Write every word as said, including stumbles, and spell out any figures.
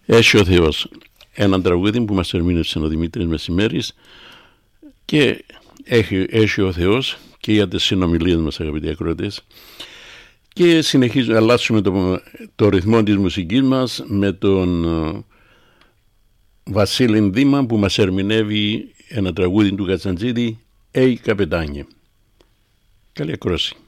Έχει ο Θεός, έναν τραγούδι που μας ερμήνευσε ο Δημήτρης Μεσημέρης, και έχει, έχει ο Θεός και για τις συνομιλίες μας, αγαπητοί ακροατές. Και συνεχίζουμε, αλλάσουμε το, το ρυθμό της μουσικής μας με τον uh, Βασίλη Δήμα, που μας ερμηνεύει ένα τραγούδι του Κατσαντζίδη, «Ει Καπετάνιε». Καλή ακρόαση.